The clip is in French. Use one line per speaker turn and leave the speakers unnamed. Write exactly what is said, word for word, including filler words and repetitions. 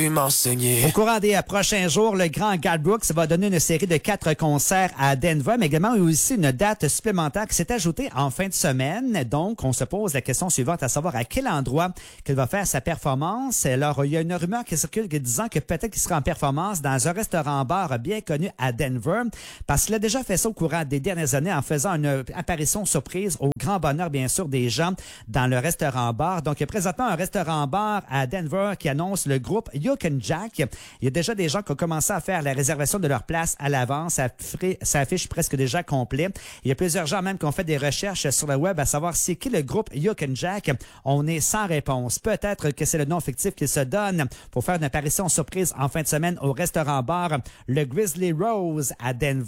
m'enseigner.
Au courant des euh, prochains jours, le grand Garth Brooks va donner une série de quatre concerts à Denver, mais également il y a aussi une date supplémentaire qui s'est ajoutée en fin de semaine. Donc, on se pose la question suivante, à savoir à quel endroit qu'il va faire sa performance. Alors, il y a une rumeur qui circule disant que peut-être qu'il sera en performance dans un restaurant-bar bien connu à Denver, parce qu'il a déjà fait ça au courant des dernières années en faisant une apparition surprise au grand bonheur, bien sûr, des gens dans le restaurant-bar. Donc, il y a présentement un restaurant-bar à Denver qui annonce le groupe Yuck and Jack. Il y a déjà des gens qui ont commencé à faire la réservation de leur place à l'avance. Ça, ferait, ça affiche presque déjà complet. Il y a plusieurs gens même qui ont fait des recherches sur le web à savoir c'est qui le groupe Yuck and Jack. On est sans réponse. Peut-être que c'est le nom fictif qu'ils se donnent pour faire une apparition surprise en fin de semaine au restaurant-bar le Grizzly Rose à Denver.